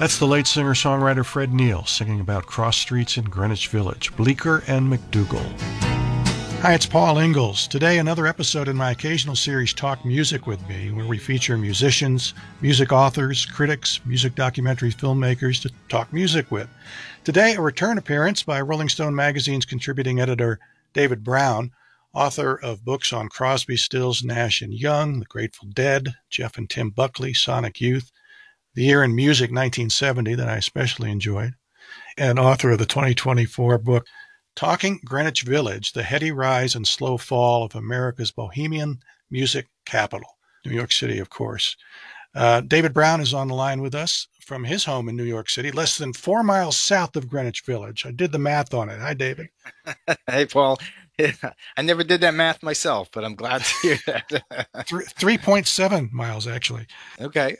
That's the late singer-songwriter Fred Neil singing about cross streets in Greenwich Village, Bleecker and McDougal. Hi, it's Paul Ingalls. Today, another episode in my occasional series, Talk Music with Me, where we feature musicians, music authors, critics, music documentary filmmakers to talk music with. Today, a return appearance by Rolling Stone magazine's contributing editor David Brown, author of books on Crosby, Stills, Nash & Young, The Grateful Dead, Jeff and Tim Buckley, Sonic Youth, The Year in Music 1970 that I especially enjoyed, and author of the 2024 book Talking Greenwich Village, The Heady Rise and Slow Fall of America's Bohemian Music Capital, New York City, of course. David Brown is on the line with us from his home in New York City, less than 4 miles south of Greenwich Village. I did the math on it. Hi, David. Hey, Paul. I never did that math myself, but I'm glad to hear that. 3.7 miles, actually. Okay.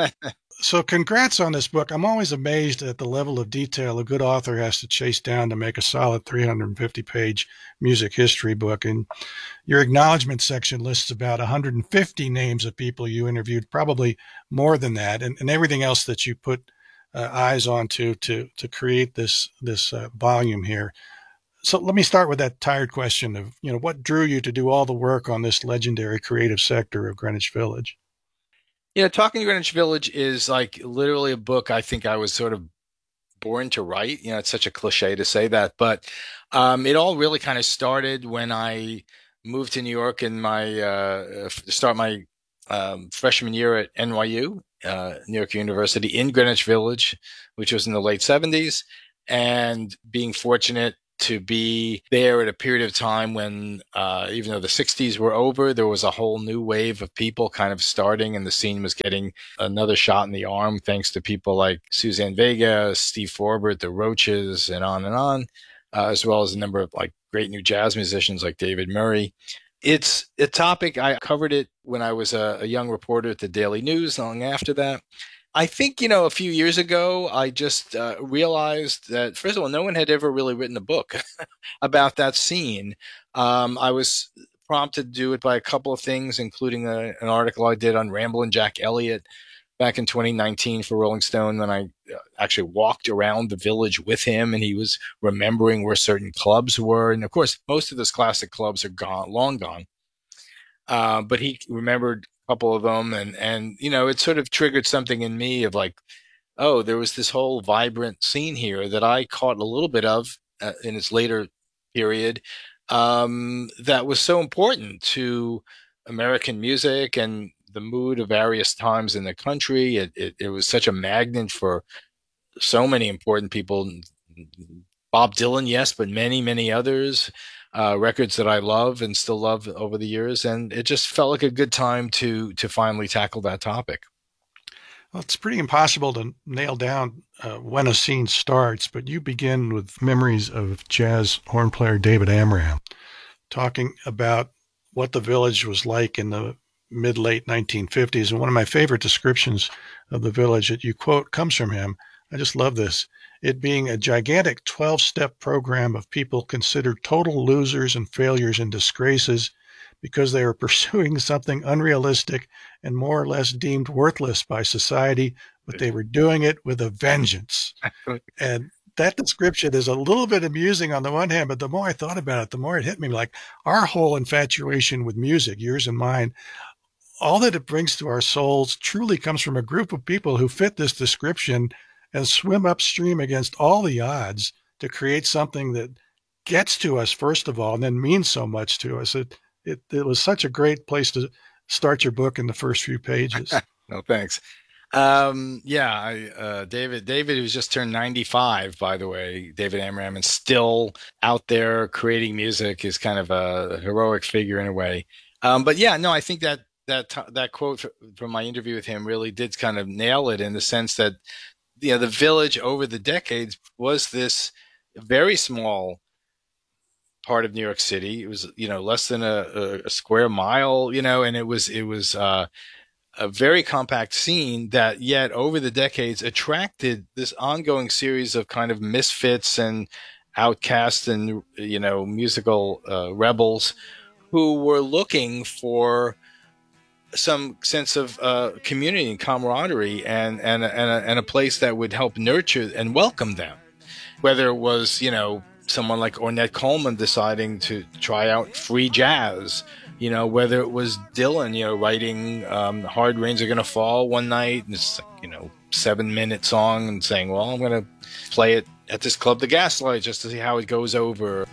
So congrats on this book. I'm always amazed at the level of detail a good author has to chase down to make a solid 350-page music history book. And your acknowledgement section lists about 150 names of people you interviewed, probably more than that, and everything else that you put eyes onto to create this volume here. So let me start with that tired question of, what drew you to do all the work on this legendary creative sector of Greenwich Village? Talking Greenwich Village is like literally a book I think I was sort of born to write. It's such a cliche to say that, but it all really kind of started when I moved to New York in my start my freshman year at NYU, New York University in Greenwich Village, which was in the late 70s, and being fortunate to be there at a period of time when, even though the 60s were over, there was a whole new wave of people kind of starting, and the scene was getting another shot in the arm thanks to people like Suzanne Vega, Steve Forbert, the Roaches, and on, as well as a number of like great new jazz musicians like David Murray. It's a topic, I covered it when I was a young reporter at the Daily News, long after that. I think, a few years ago, I just realized that, first of all, no one had ever really written a book about that scene. I was prompted to do it by a couple of things, including an article I did on Ramblin' Jack Elliott back in 2019 for Rolling Stone, when I actually walked around the village with him, and he was remembering where certain clubs were. And, of course, most of those classic clubs are gone, long gone. But he remembered couple of them, and it sort of triggered something in me of like, oh, there was this whole vibrant scene here that I caught a little bit of in its later period, that was so important to American music and the mood of various times in the country. It was such a magnet for so many important people. Bob Dylan, yes, but many, many others. Records that I love and still love over the years, and it just felt like a good time to finally tackle that topic. Well, it's pretty impossible to nail down when a scene starts, but you begin with memories of jazz horn player David Amram talking about what the village was like in the mid-late 1950s. And one of my favorite descriptions of the village that you quote comes from him. I just love this. It being a gigantic 12-step program of people considered total losers and failures and disgraces because they were pursuing something unrealistic and more or less deemed worthless by society, but they were doing it with a vengeance. And that description is a little bit amusing on the one hand, but the more I thought about it, the more it hit me like our whole infatuation with music, yours and mine, all that it brings to our souls truly comes from a group of people who fit this description and swim upstream against all the odds to create something that gets to us, first of all, and then means so much to us. It was such a great place to start your book in the first few pages. No, thanks. David, who's just turned 95, by the way, David Amram, and still out there creating music, is kind of a heroic figure in a way. I think that quote from my interview with him really did kind of nail it, in the sense that the village over the decades was this very small part of New York City. It was, less than a square mile, and it was a very compact scene that yet over the decades attracted this ongoing series of kind of misfits and outcasts and, musical rebels who were looking for some sense of community and camaraderie, and a place that would help nurture and welcome them. Whether it was, someone like Ornette Coleman deciding to try out free jazz, whether it was Dylan, writing Hard Rains Are Gonna Fall one night, and it's, 7-minute song, and saying, well, I'm going to play it at this club, The Gaslight, just to see how it goes over.